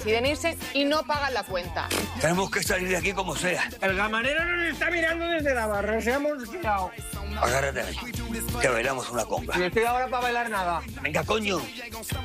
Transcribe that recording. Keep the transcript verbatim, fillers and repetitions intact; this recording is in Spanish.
deciden irse y no pagan la cuenta. Tenemos que salir de aquí como sea. El camarero nos está mirando desde la barra, se hemos quedado. Agárrate ahí, que bailamos una conga. No estoy ahora para bailar nada. Venga, coño.